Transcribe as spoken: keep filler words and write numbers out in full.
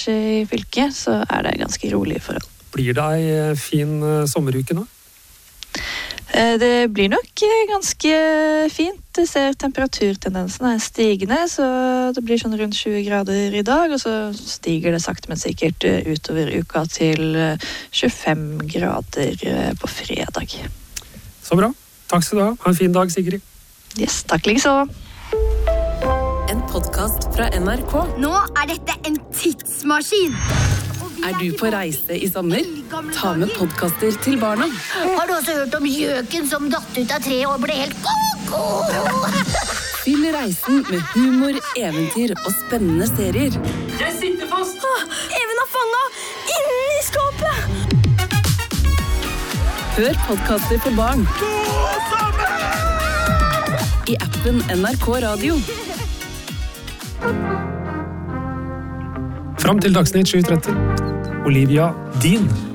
i fylket, så er det ganske rolig forhold. Blir det en fin sommeruke nå? Det blir nok ganske fint. Jeg ser temperaturtendensen er stigende, så det blir sånn rundt tjue grader i dag, og så stiger det sakte, men sikkert utover uka til tjuefem grader på fredag. Så bra. Takk skal du ha. Ha en fin dag, Sigrid. Yes, takk liksom. En podcast fra N R K. Nå er dette en tidsmaskin. Er du på reise i sommer? Ta med podcaster til barna. Har du også hørt om gjøken som datt ut av treet og ble helt koko? Fyll reisen med humor, eventyr og spennende serier. Jeg sitter fast! Even er fanget inni skapet! Hør podcaster for barn. I appen N R K Radio. Fram til Dagsnytt sju tretti. Olivia Dean.